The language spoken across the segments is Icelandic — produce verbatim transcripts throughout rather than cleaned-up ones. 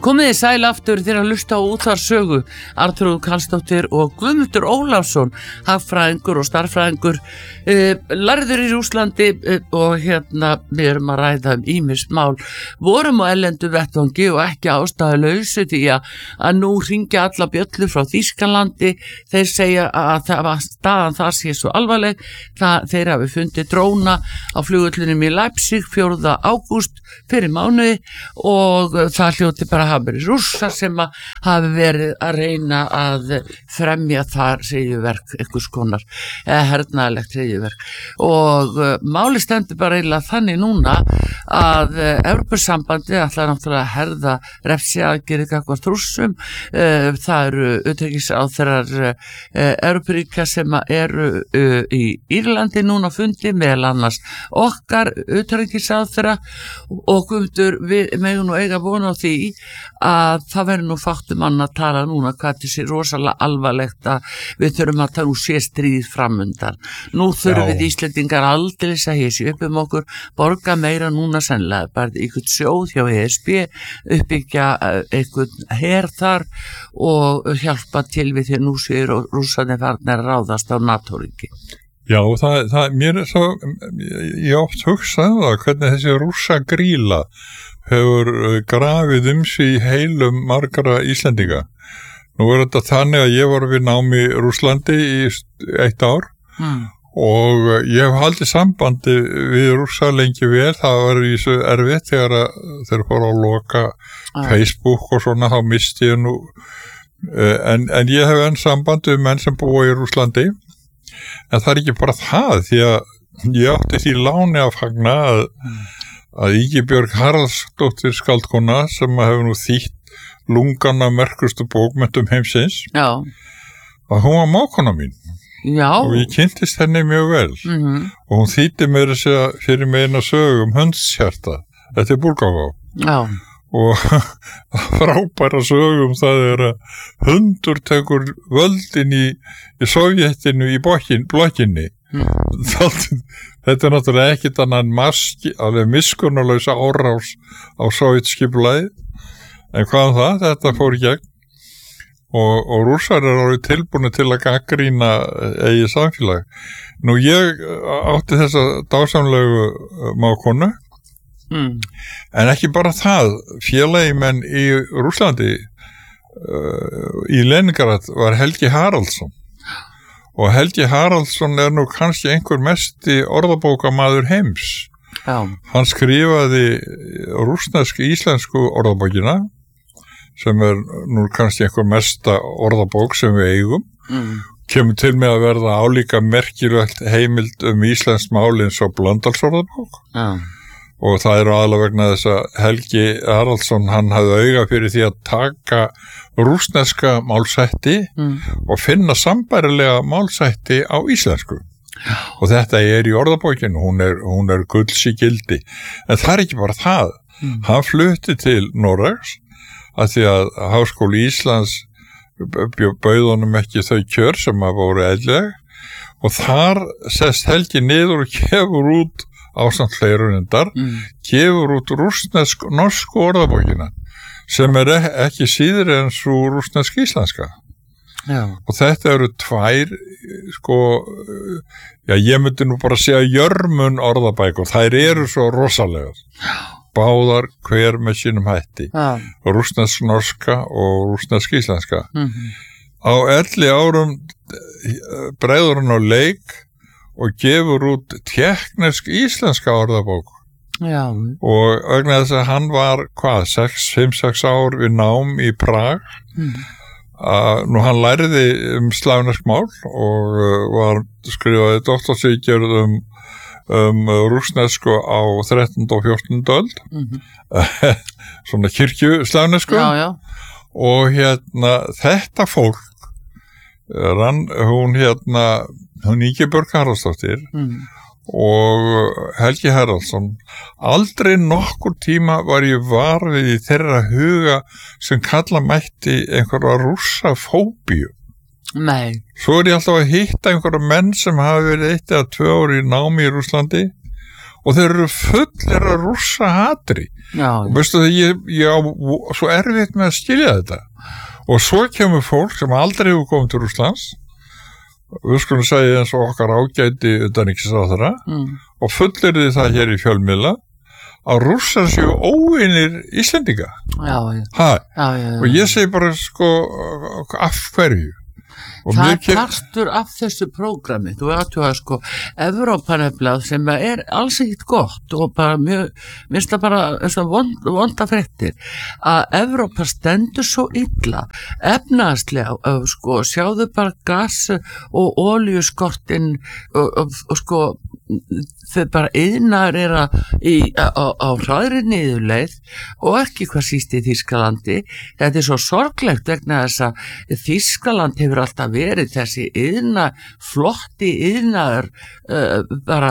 Komið þið sæl aftur til að hlusta á útvarpssögu. Arnþrúður Karlsdóttir og Guðmundur Ólafsson, hagfræðingur og starffræðingur, eh, lærður í Rússlandi eh, og hérna við erum að ræða um ýmis mál. Vorum á erlendu vettvangi og ekki ástæðulausu því að, að nú hringja alla bjöllur frá Þýskalandi. Þeir segja að það var staðan þar sé svo alvarleg. Það, þeir hafi fundið dróna á flugvöllunum í Leipzig fjórða ágúst fyrir mánuði og það hljóti bara hafa verið Rússar sem að hafi verið að reyna að fremja þar hryðjuverk, einhvers konar eða hernaðarlegt hryðjuverk. Og uh, máli stendur bara eiginlega þannig núna að uh, Evrópusambandið ætlar náttúrulega að herða refsiaðgerðir gagnvart Rússum. Uh, það eru utanríkisráðherrar uh, Evrópuríkja sem eru uh, í Írlandi núna fundi, meðal annars okkar utanríkisráðherra, og Guðmundur, við megum nú eiga von á því að það verður nú fátt um annað að tala núna hvað þetta sé rosalega alvarlegt að við þurfum að það nú sé stríð framundan. Nú þurfum Já. við Íslendingar aldeilis að hysja upp um okkur, borga meira núna sennilega, bara einhvern sjóð hjá E S B, uppbyggja einhvern her þar og hjálpa til við því nú séu Rússarnir farnir að ráðast á NATO-ríki. Já, það, það, mér er svo, ég oft hugsaði það, hvernig þessi Rússa gríla hefur grafið um sig í heilum margra Íslendinga. Nú er þetta þannig að ég var við námi í Rússlandi í eitt ár mm. og ég hef haldið sambandi við Rússa lengi vel. Það var í svo erfitt þegar þeir fóru að loka ah. Facebook og svona, þá misti ég nú, en, en ég hef enn sambandi við menn sem búa í Rússlandi. En það er ekki bara það, því að ég átti því láni að fagna að, að Ingibjörg Haraldsdóttir skáldkona sem hefur nú þýtt lungana merkustu bókmenntum heimsins, Já. að hún var mákona mín. Já. Og ég kynntist henni mjög vel. Mm-hmm. Og hún þýtti mér að segja fyrir mig eina sögu um hundshjarta. Þetta er Búlgává. Já. Og frábæra sögum það er að hundur tekur völdin í, í Sovjetinu í blokkinni. Mm. Þetta er náttúrulega ekkit annan maski, alveg miskunnarlausa árás á sovjetskipulagið. En hvað um það? Þetta fór í gegn. Og, og Rússar er árið tilbúinu til að gagnrýna eigið samfélag. Nú ég átti þessa dásamlegu mákonu. Mm. En ekki bara það, félagamenn í Rússlandi uh, í Leningrad var Helgi Haraldsson, og Helgi Haraldsson er nú kannski einhver mesti orðabókamaður heims. Já. Hann skrifaði rússnesk-íslensku orðabókina sem er nú kannski einhver mesta orðabók sem við eigum. Mm. Kemur til með að verða álíka merkilegt heimild um íslenskt mál eins og Blöndalsorðabók. Já. Og það eru aðalega vegna þess að Helgi Haraldsson, hann hafði auga fyrir því að taka rússneska málsætti mm. og finna sambærilega málsætti á íslensku. Og þetta er í orðabókinu, hún er, hún er gulls í gildi. En það er ekki bara það. Mm. Hann flutti til Noregs að því að Háskóli Íslands bauð honum ekki þau kjör sem að voru eðlileg, og þar sest Helgi niður og gefur út ásamt fleirunindar, mm. gefur út rússnesk-norsku orðabókina sem er ekki síður en svo rússnesk-íslenska. Já. Og þetta eru tvær, sko, já, ég myndi nú bara segja jörmun orðabækur, þær eru svo rosalegar. Báðar hver með sínum hætti. Já. Rússnesk-norska og rússnesk-íslenska. Mm-hmm. Á elli árum breiður hann á leik og gefur út tékknesk íslenska orðabók. Já. Og vegna þess að hann var, hvað, sex, fimm, sex ár við nám í Prag. Mm. Uh, nú hann læriði um slavnesk mál og uh, var skrifaði doktorsritgerð um, um uh, rússnesku á þrettándu og fjórtándu öld. Mm-hmm. Svona kirkju slavnesku. Já, já. Og hérna, þetta fólk, rann, hún hérna, hún Ingibjörg Haraldsdóttir mm. og Helgi Haraldsson, aldrei nokkur tíma var ég var við í þeirra huga sem kalla mætti einhverja rússafóbíu. Nei. Svo er ég alltaf að hitta einhverja menn sem hafa verið eitt eða tvö ár í námi í Rússlandi og þeir eru fullir að rússa hatri og veistu það, ég, ég á svo erfitt með að skilja þetta og svo kemur fólk sem aldrei hefur komið til Rússlands, við skulum segja eins og okkar ágæti utanríkisráðherra mm. og fullir þið það hér í fjölmiðla að rússar séu óvinir Íslendinga já, já. Ha, já, já, já. og ég segi bara sko af hverju og það er kem... partur af þessu prógrami þú veit að sko Evrópa nefnilega sem er alls ekkert gott og bara mjög, minnst það bara vond, vonda fréttir að Evrópa stendur svo illa efnaðslega sko sjáðu bara gas og olíuskortin og, og, og sko þau bara yðnar er að í, á, á hraðri niðurleið og ekki hvað síst í Þýskalandi þetta er svo sorglegt vegna þess að Þýskaland hefur alltaf verið þessi yðna, flotti yðnaður uh, bara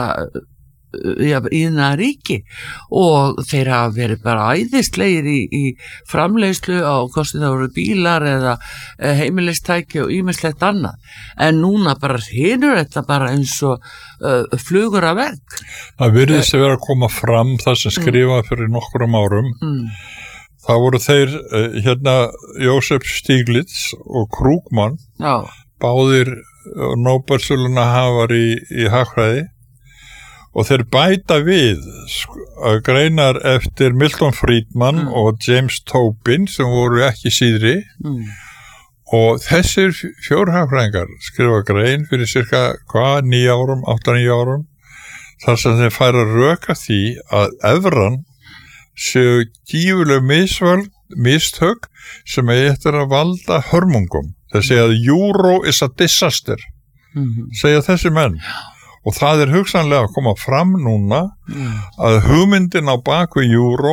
ja, yðnaðar ríki og þeir hafa verið bara æðislegir í, í framleiðslu á hvort það voru bílar eða uh, heimilistæki og ýmislegt annað en núna bara hinur þetta bara eins og uh, flugur að vegg. Það virðist að vera að koma fram það sem skrifað fyrir nokkrum árum mm. Það voru þeir uh, hérna Jósef Stiglitz og Krugman Já. báðir Nóbelsverðlauna hafar í, í hagfræði og þeir bæta við sko, greinar eftir Milton Friedman mm. og James Tobin sem voru ekki síðri mm. og þessir fjórhagfræðingar skrifa grein fyrir cirka hvað nýja árum, átta nýja árum þar sem þeir færa röka því að evran séu gífuleg misvöld, mistök sem er eftir að valda hörmungum. Þeir segja að euro is a disaster, mm-hmm. segja þessi menn. Og það er hugsanlega að koma fram núna mm. að hugmyndin á baku euro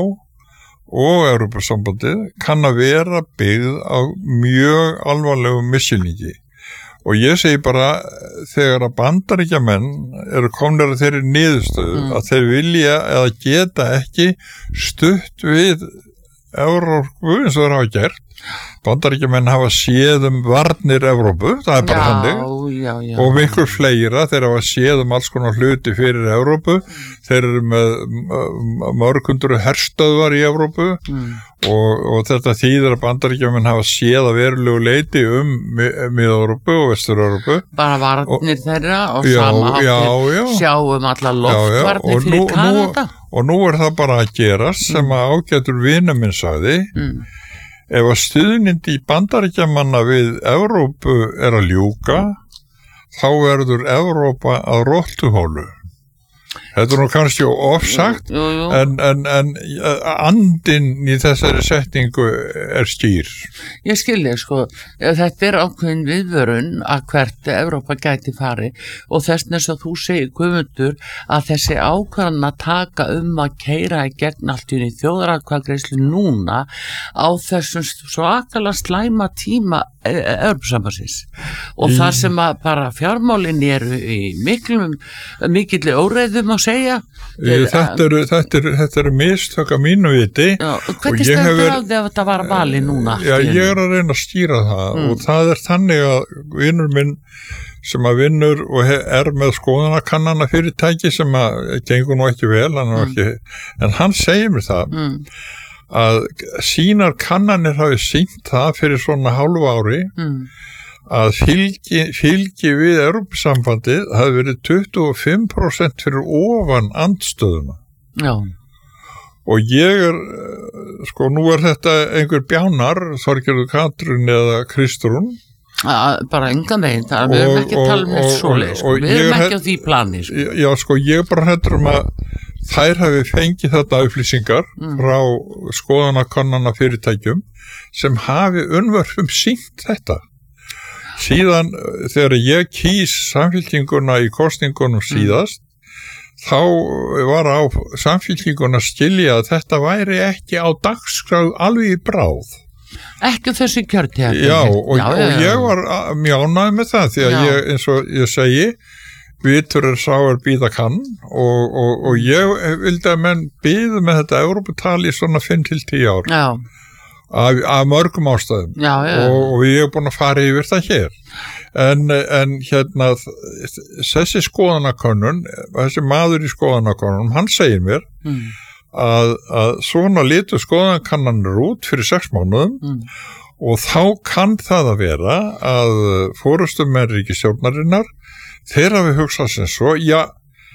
og Evrópusambandið kann að vera byggð á mjög alvarlegum misskilningi. Og ég segi bara þegar að Bandaríkjamenn eru komnir að þeirri niðurstöðu mm. að þeir vilja eða geta ekki stutt við Evrópu eins og þeir hafa gert. Bandaríkjamenn hafa séð um varnir Evrópu, það er bara þannig já, já. og miklu fleira þeir hafa séð um alls konar hluti fyrir Evrópu, þeir eru með mörgundur herstöðvar í Evrópu mm. og, og þetta þýðir að Bandaríkjamenn hafa séð að verulegu leiti um Mið-Evrópu og Vestur-Evrópu bara varnir og, þeirra og já, sama já, já. sjáum alla loftvarnir fyrir Kanada og nú er það bara að gerast sem mm. að ágætur vinur minn sagði mm. ef að stuðnindi í Bandaríkjamanna við Evrópu er að ljúka, þá verður Evrópa að rottuhólu. Þetta er nú kannski ofsagt, jú, jú. En, en, en andinn í þessari setningu er skýr. Ég skilji, sko, þetta er ákveðin viðvörun að hvert Evrópa gæti fari og þess vegna svo þú segir Guðmundur að þessi ákvæðan að taka um að keyra í gegn allt í þjóðaratkvæðagreiðslu núna á þessum svakalega slæma tíma Evrópusambandsins og mm. þar sem að bara fjármálin eru í miklum mikilli óreiðum að segja Þeir, þetta eru þetta eru, þetta eru mistök að mínu viti já, hvernig stendur á því að þetta var að vali núna já, ég er að reyna að skýra það mm. og það er þannig að vinnur minn sem að vinnur og er með skoðanakannana fyrirtæki sem að gengur nú ekki vel hann mm. ekki, en hann segir mér það mm. að sínar kannanir hafi sýnt það fyrir svona hálfu ári mm. að fylgi, fylgi við Evrópusambandið hafi verið tuttugu og fimm prósent fyrir ofan andstöðuna. Já. Og ég er, sko, nú er þetta einhver bjánar, Þorgerður Katrín eða Kristrún. Ja, bara enga meginn, það við erum ekki að tala með svoleið, sko, við erum ekki á því plani. Sko. Já, sko, ég bara hættur um að þær hafi fengið þetta upplýsingar mm. frá skoðanakannana fyrirtækjum sem hafi unnvörfum sýnt þetta. Síðan þegar ég kýs samfylkinguna í kosningunum síðast mm. þá var á samfylkinguna að skilja að þetta væri ekki á dagskrá alveg í bráð. Ekki þessi kjörtíðar. Já, og, já, og ég var mjög ánægð með það því að já. ég, eins og ég segi, vitur er sáar býða kann og, og, og ég vildi að menn býðu með þetta Evróputal í svona fimm til tíu ár. Já. af, af mörgum ástæðum já, já. Og, og ég hef búin að fara yfir það hér en, en hérna þessi skoðanakönnun þessi maður í skoðanakönnun hann segir mér mm. að, að svona litu skoðanakannanir út fyrir sex mánuðum mm. og þá kann það að vera að forystumenn ríkisstjórnarinnar þeir hafi hugsað sem svo, já,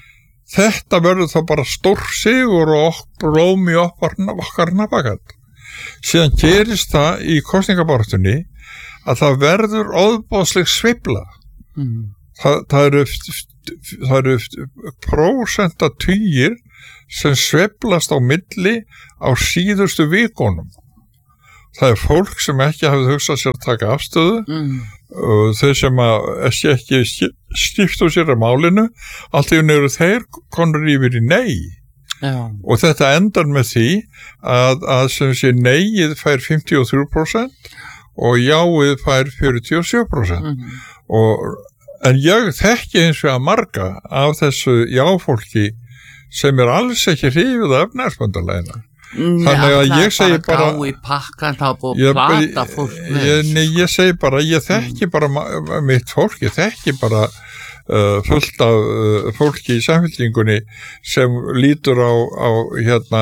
þetta verður þá bara stór sigur og blóm í okkar nabakant. Síðan gerist það í kosningabaráttunni að það verður óðbóðsleg sveifla. Mm. Það, það eru, það eru prósentatugir sem sveiflast á milli á síðustu vikunum. Það er fólk sem ekki hafði hugsað sér að taka afstöðu mm. og þeir sem ekki, ekki skiptu sér að málinu, allt í unni eru þeir konur yfir í nei. Já. Og þetta endar með því að, að sem sé neiið fær fimmtíu og þrjú prósent og jáið fær fjörutíu og sjö prósent. Mm. Og, en ég þekki eins og að marga af þessu jáfólki sem er alls ekki hrifið af efnahagsbandalægina. Þannig að ég segi bara í pakkan, það er búið að plata fólk ég, nei, ég segi bara, ég þekki mm. bara mitt fólk, ég þekki bara uh, fullt af uh, fólki í samfélkingunni sem lítur á, á hérna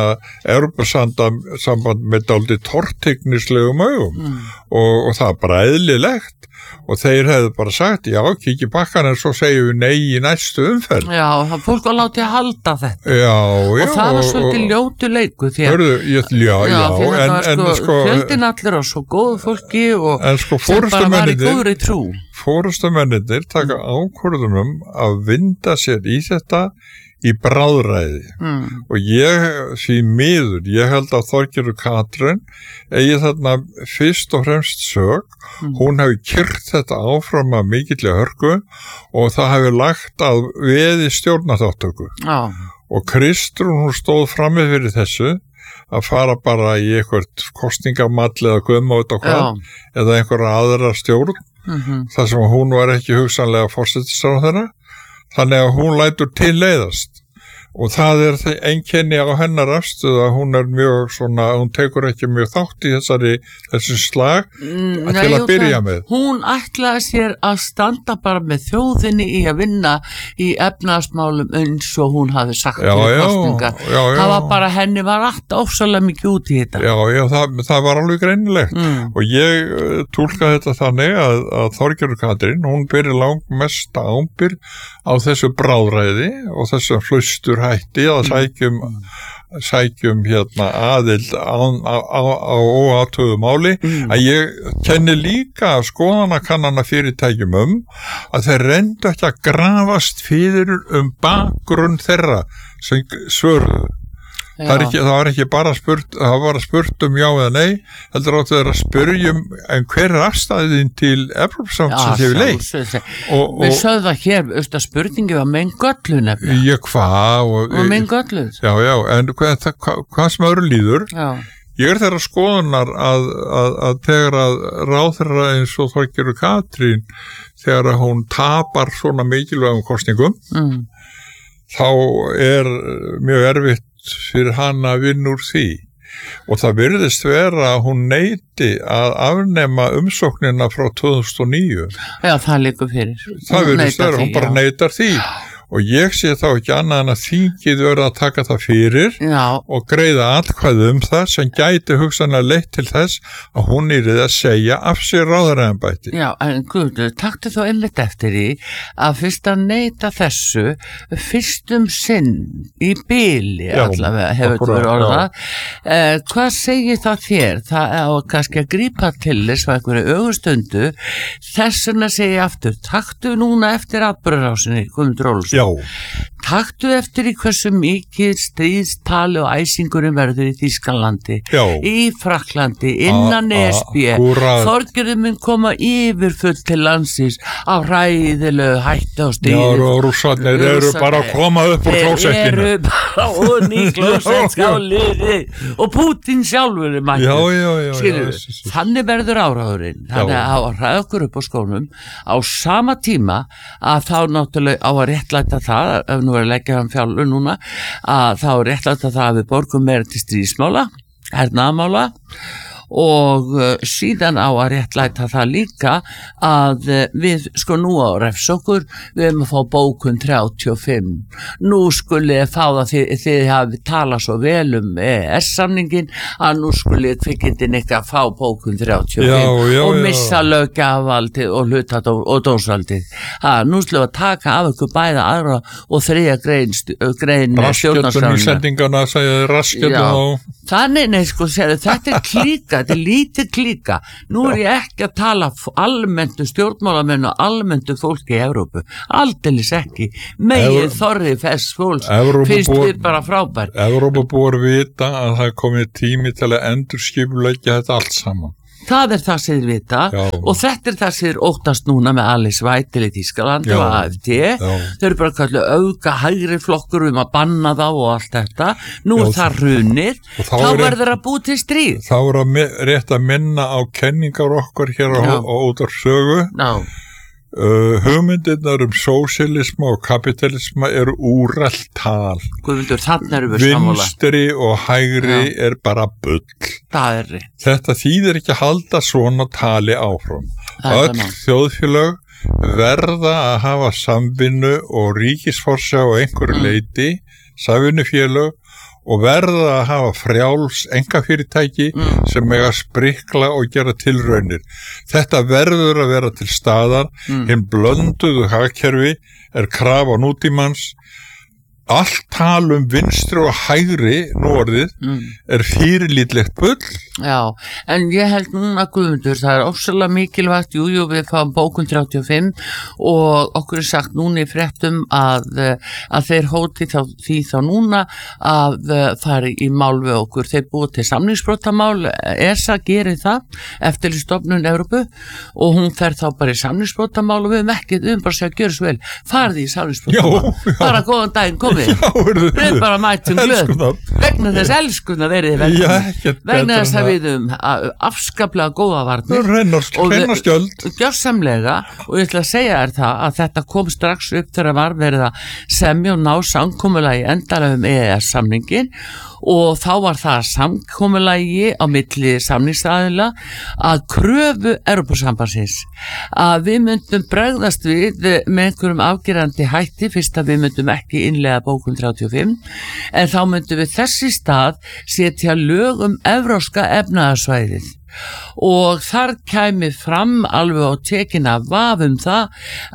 Evrópusamband með dálítið tortryggnislegum augum mm. og, og það er bara eðlilegt og þeir hefðu bara sagt, já, kikki pakkan en svo segjum við nei í næstu umferð. Já, það fólk var látið að halda þetta. Já, já. Og það var svolítið ljótu leiku því að... Hörðu, ég, já, já, já, en... en sko, sko fjöldin allir á svo góðu fólki og sko, sem bara var í góðri trú. Fórustumennir taka mm. ákvörðunum að vinda sér í þetta í bráðræði mm. og ég, því miður, ég held að Þorgerður Katrín eigi þarna fyrst og fremst sök, mm. hún hefði kyrrt þetta áfram að mikillega hörku og það hefði lagt að veði stjórnarþáttöku ah. og Kristrún, hún stóð frammi fyrir þessu að fara bara í eitthvað kosningamall eða guðmátt og hvað Já. eða einhverja aðra stjórn mm-hmm. þar sem hún var ekki hugsanlega forsætisráðherra. Þannig að hún lætur til leiðast og það er einkenni á hennar afstöðu að hún er mjög svona, hún tekur ekki mjög þátt í þessari, þessi slag mm, til að byrja með. Hún ætlaði sér að standa bara með þjóðinni í að vinna í efnahagsmálum eins og hún hafi sagt já, til já, kosningar. Já, já. Það var bara, henni var alltaf ofsalega mikið út í þetta. Já, já, það, það var alveg greinilegt mm. og ég uh, túlka þetta þannig að, að Þorgerður Katrín, hún byrja langmest ábyrgð á þessu bráðræði og þessu flustur hætti að sækjum, sækjum hérna aðild á, á, á, á óatöðu máli mm. að ég kenni líka skoðanakannana fyrirtækjum um að þeir reyndu ekki að grafast fyrir um bakgrunn þeirra sem svörðu. Það, er ekki, það var ekki bara spurt, það var spurt um já eða nei, heldur áttu þeir að spyrjum en hver er afstæðin til Evrópusambandsins hefur leið. Við sögðum það hér, auðvitað spurningi var megin göllu nefnilega. Já, hvað? Og megin göllu. Já, já, en hvað, hvað, hvað sem öðru líður, já. Ég er þeirra skoðunar að, að, að þegar að ráðherra eins og Þorgerður Katrín, þegar að hún tapar svona mikilvægum kosningum, mm. þá er mjög erfitt fyrir hann að vinna úr því og það virðist vera að hún neyti að afnema umsóknina frá tvö þúsund og níu. Já, það liggur fyrir. Það virðist vera, hún bara neytar því og ég sé þá ekki annað en að þingið verða að taka það fyrir Já. Og greiða atkvæði um það sem gæti hugsanlega leitt til þess að hún yrði að segja af sér ráðherraembætti. Já, en Guðlur, taktu þó einmitt eftir því að fyrst að neyta þessu fyrstum sinn í bili allavega hefur þetta verið orðað. Eh, hvað segir það þér? Það er kannski að grípa til þess að einhverju ögustundu þess vegna segja aftur, taktu núna eftir atburðarásinni, Guðmundur Ólafsson. Já. Taktu eftir í hversu mikið stríðstali og æsingurinn verður í Þýskalandi, Já. Í Frakklandi, innan E S B. Þorgerður mun koma yfirfull til landsins á hræðilegu hættu á stríðu. Já, og rússarnir eru bara að koma upp úr klósettinu. Þeir eru bara onni í klósettskáliði og Pútín sjálfur er mættur. Já, já, já. Skilur, já, já. Þannig verður áráðurinn. Þannig að hafa hræða okkur upp á skónum á sama tíma að þá náttúrulega á að réttlæta það, ef nú er að leggja hann fjálfur núna, að þá er réttlæta það að við borgum meira til stríðsmála, hernaðamála og uh, síðan á að réttlæta það líka að uh, við sko nú á refs okkur, við erum að fá bókun þrjátíu og fimm, nú skulið fá það þið, þið hafi talað svo vel um E E S-samningin að nú skulið kvikindin ekki að fá bókun þrjátíu og fimm já, já, og missa löggjafarvaldið og hluta og dómsvaldið. Ha, nú skulum við að taka af ykkur bæða aðra og þriðja grein, grein Raskjöldun Íslendingana segja raskjöldun á Þannig, nei, sko, segðu, þetta er klíka, þetta er lítið klíka. Nú er ég ekki að tala almenntu stjórnmálamenn og almenntu fólki í Evrópu. Aldeilis ekki. Megið þorrið þess fólks finnst við bara frábær. Evrópubúar vita að það er komið tími til að endurskipuleggja þetta allt saman. Það er það sem þið vita Já. og þetta er það sem þið óttast núna með Alice Weidel í Þýskalandi og A F D. Þau eru bara kallu auka hægri flokkur um að banna þá og allt þetta. Nú er það hrunið, þá, þá verður að búið til stríð. Þá er að rétt að minna á kenningar okkar hér á, á út af sögu. Já. Uh, hugmyndirnar um sósíalisma og kapitalisma eru úrelt tal. Guðmundur, þannig eru við sammála. Vinstri og hægri Já. Er bara bull. Það er rétt. Þetta þýðir ekki að halda svona tali áfram. Öll þjóðfélög verða að hafa samvinnu og ríkisforsjá á einhverju mm. leiti, samvinnufélög og verða að hafa frjáls einkafyrirtæki mm. sem eiga að sprikla og gera tilraunir. Þetta verður að vera til staðar, mm. hinn blönduðu hagkerfi er krafa nútímans. Allt tal um vinstri og hægri nú orðið mm. er fyrirlítlegt bull. Já, en ég held núna Guðmundur, það er ofsalega mikilvægt, jú, jú, við fáum bókun þrjátíu og fimm og okkur er sagt núna í fréttum að, að þeir hóti þá, því þá núna að fara í mál við okkur. Þeir búið til samningsbrotamál, E S A gerir það eftir stofnun Evrópu og hún fer þá bara í samningsbrotamál og við erum ekki, við erum bara að segja, gjör svo vel, farði í samningsbrotamál, bara góðan daginn, kom við, við erum bara mætum glöð, vegna þess elskunar verið velkomin, vegna þess að við um afskaplega góða varnir og við gjörsamlega og ég ætla að segja þér það að þetta kom strax upp þegar var verið að semja og ná samkomulagi endalega um E E S-samningin og þá var það samkomulagi á milli samningsaðila að kröfu Evrópusambandsins að við myndum bregðast við með einhverjum afgerandi hætti fyrst að við myndum ekki innlega bókun þrjátíu og fimm en þá myndum við þessi stað setja lög um evrópska efnaðarsvæðið og þar kæmi fram alveg á tekina vafum það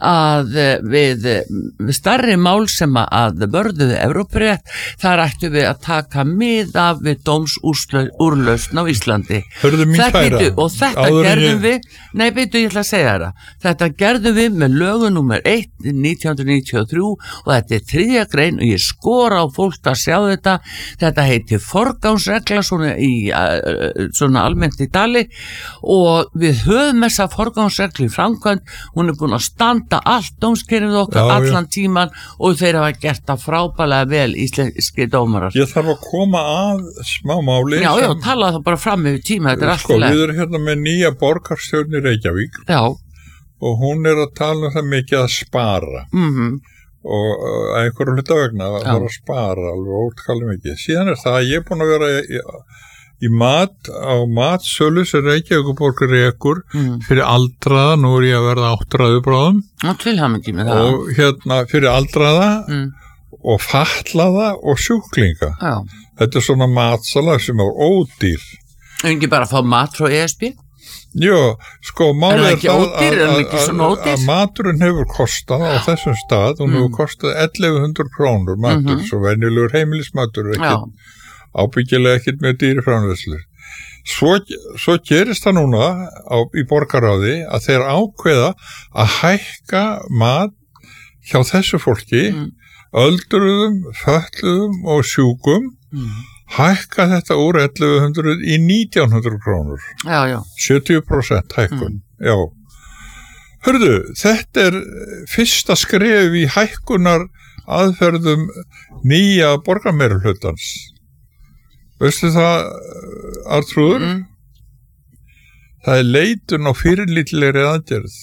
að við starri mál sem að vörðuðu Evrópurétt þar ættu við að taka mið af við dómsúrlausn á Íslandi. Þetta, og þetta Áður gerðum ég... við nei, beitu, ég ætla að segja það þetta gerðum við með lögu númer eitt nítján hundruð níutíu og þrjú og þetta er þriðja grein og ég skora á fólk að sjá þetta þetta heitir forgánsregla svona, í, svona almennt í dali og við höfum þessa forgangsreglu í framkvæmd, hún er búin að standa allt dómskerfið okkar já, allan já. Tíman og þeir hafa gert það frábælega vel íslenski dómarar. Ég þarf að koma að smá máli. Já, já, tala það bara fram yfir tíma, þetta er allt sko, við erum hérna með nýja borgarstjórn í Reykjavík já. Og hún er að tala um það mikið að spara mm-hmm. og að einhverju hluta vegna að fara að spara alveg ótrúlega mikið. Síðan er það að ég er búin að vera í í mat á matsölu sem Reykjavíkurborg rekur mm. fyrir aldraða, nú er ég að verða áttræðu bráðum og hérna fyrir aldraða mm. og fatlaða og sjúklinga Já. Þetta er svona matsala sem er ódýr Engi bara að fá mat frá E S B? Jú, sko málið er það ódýr, að, að, að maturinn hefur kostað á þessum stað, hún mm. hefur kostað ellefu hundruð krónur matur, mm-hmm. svo venjulegur heimilismatur ekki ábyggilega ekkert með dýri framleiðslu. Svo, svo gerist það núna á, í borgarráði að þeir ákveða að hækka mat hjá þessu fólki, mm. öldruðum, fötluðum og sjúkum, mm. hækka þetta úr ellefu hundruð í nítján hundruð krónur. Já, já. sjötíu prósent hækkun, mm. já. Hörðu, þetta er fyrsta skref í hækkunar aðferðum nýja borgarmeirihlutans. Veistu það, Arnþrúður? Mm. Það er leitun á fyrirlítlegri aðgerð.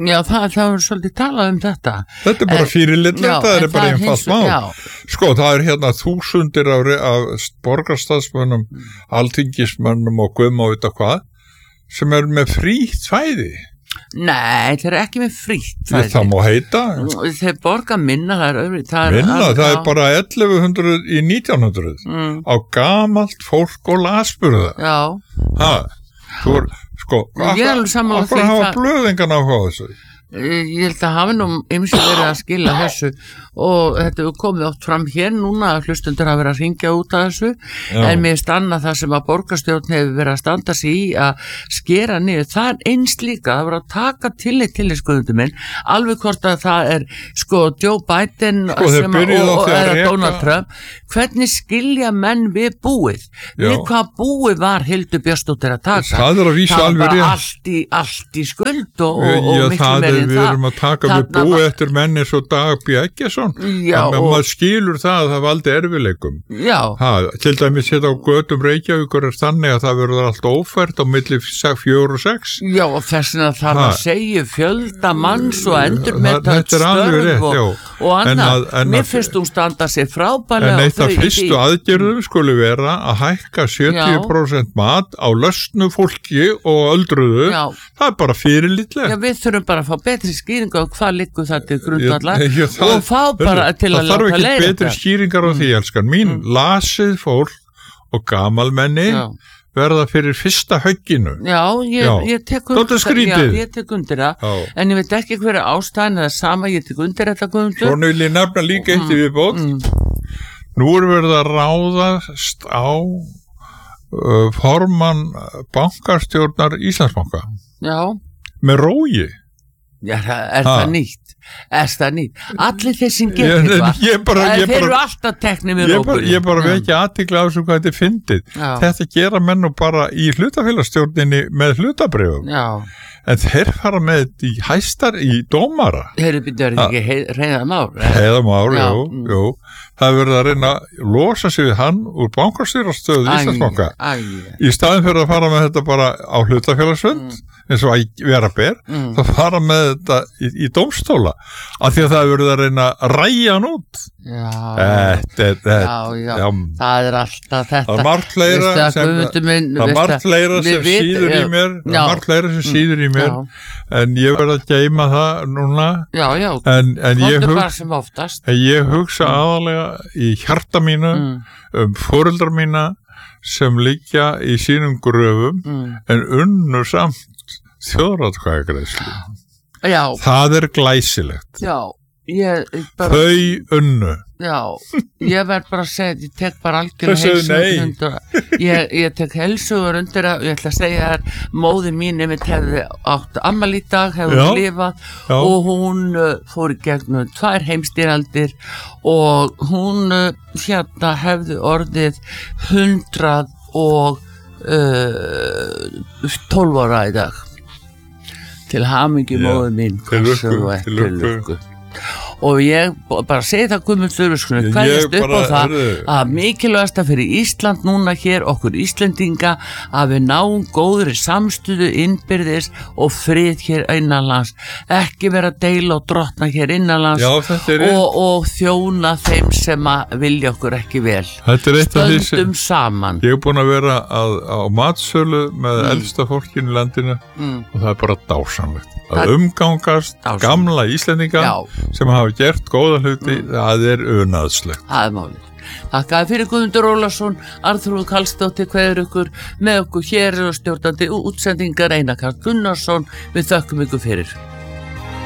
Já, það, það er svolítið talað um þetta. Þetta er bara fyrirlitlegt, það er bara einfalt mál. Sko, það er hérna þúsundir af, af borgarstaðsmönnum, mm. alþingismönnum og guðm og vita hvað, sem er með frítt fæði. Nei, þeir eru ekki með frítt fæði. Það má heita. Þeir borga minna, það er öðru. Það er minna, að, það er á... bara ellefu hundruð í nítján hundruð mm. á gamalt fólk og lasburða. Já. Ha, þú er, sko, hvað hafa blöðingan á þessu? Ég held að hafa nú ymsi verið að skila þessu og þetta er komið oft fram hér núna að hlustundur hafa verið að ringja út af þessu. Já. En mér stanna það sem að borgarstjórn hefur verið að standa sig í að skera niður, það er eins líka það verið að taka tillit til þess skoðundum minn alveg hvort að það er sko Joe Biden sko, sem að, og, og eða reka... Donald Trump, hvernig skilja menn við búið Já. Við hvað búið var Hildur Björnsdóttir að taka það er að vísa það alveg var allt í, allt í skuld og, og, og Já, miklu meir við erum að taka við búið eftir menni svo Dag B. Eggerson en maður skilur það að það valdi erfileikum ha, til dæmis hérna á götum Reykjavíkur er þannig að það verður allt ófært á milli fjögur og sex Já og þess vegna þarf að segja fjölda manns og endur með þetta störf og, og annað, en mér finnst hún standa sér frábælega en eitt af fyrstu aðgerðum skuli vera að hækka sjötíu prósent mat á lausnu fólki og öldruðu Já. Það er bara fyrirlitlega Já við þurfum bara að fá betri skýringu á hvað liggur það til grundvallar og fá bara það, til að láta leiða það þarf ekki betri skýringar á mm. því elskan mín, mm. lasið fólk og gamalmenni Já. Verða fyrir fyrsta högginu Já, ég, Já. ég tek undir Já, ég tek undir það, Já. En ég veit ekki hverja ástæðan eða sama, ég tek undir þetta Guðmundur. Svo vil ég nefna líka eitt í viðbót mm. Nú er verið að ráðast á uh, formann bankastjórnar Íslandsbanka Já. Með rógi Já, er ha. það nýtt? Er það nýtt? Allir þeir sem getur eitthvað, þeir eru alltaf teknir með rókunni. Ég bara vekja athygli á þessu hvað þetta er fyndið. Þetta gera menn nú bara í hlutafélagsstjórninni með hlutabrifum. Já. En þeir fara með þetta í hæstar í dómara. Þeir eru byrjað ekki Hreiðar Már. Hreiðar Már, jú, jú. Það verður að reyna að losa sig við hann úr bankastjórastöðu Íslandsbanka. Í staðin fyrir að fara með þetta bara á hlutafélagsfund. Mm. eins og að vera ber mm. þá fara með þetta í, í dómstóla af því að það verður að reyna að ræja hann út já, Þetta, þetta, já, já. Já, það er alltaf þetta það er margt fleira sem, minn, það er margt fleira sem vit, síður í mér það er margt fleira sem síður í mér já. En ég verð að geyma það núna já, já, en, en, ég hug, en ég hugsa mm. aðalega í hjarta mínu mm. um foreldrar mína sem liggja í sínum gröfum mm. en unnu samt þjóðaratkvæðagreiðslu. Já. Það er glæsilegt. Já, ég, ég bara... Þau unnu. Já, ég verð bara að segja, ég tek bara algjörlega heilsugur undir ég, ég tek heilsugur undir að, ég ætla að segja þér, móði mín einmitt hefði átt afmæli í dag, hefði lifað já. Og hún uh, fór í gegnum tvær heimstyrjaldir og hún uh, hérna hefði orðið hundrað og tólf ára í dag. Til hamingju móði mín til lukku og ég bara segi það Guðmundur hverjast upp á það er... að mikilvægasta fyrir Ísland núna hér okkur Íslendinga að við náum góðri samstöðu innbyrðis og frið hér innanlands ekki vera að deila og drottna hér innanlands Já, og, og þjóna þeim sem að vilja okkur ekki vel stöndum sem... saman Ég er búin að vera að, á matsölu með mm. elsta fólkinu í landinu mm. og það er bara dásamlegt að umgangast dásamlegt. Gamla Íslendinga Já. Sem hafa gert góða hluti, mm. það er unaðslegt. Það er málið. Þakkaði fyrir Guðmundur Ólafsson, Arnþrúður Karlsdóttir kveður ykkur með okkur hér og stjórnandi útsendingar Einar Karl Gunnarsson. Við þökkum ykkur fyrir.